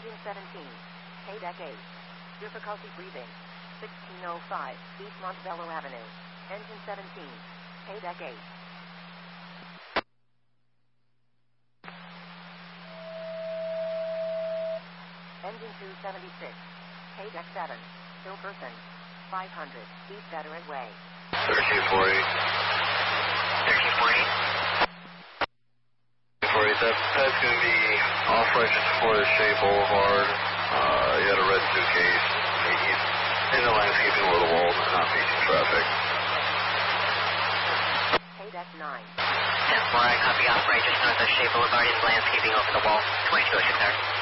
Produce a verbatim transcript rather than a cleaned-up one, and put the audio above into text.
Engine seventeen. K deck eight. Difficulty breathing. sixteen oh five East Montebello Avenue. Engine seventeen. K deck eight. Engine two seventy-six. K deck seven. Hilperson. five hundred East Veteran Way. thirteen forty. thirteen forty. forty, that, that's going to be off right just before the Shea Boulevard. Uh, you had a red suitcase. He's in the landscaping a little wall, not facing traffic. K deck nine. ten four, I copy off right just north of Shea Boulevard in landscaping over the wall. twenty-two oh six, sir.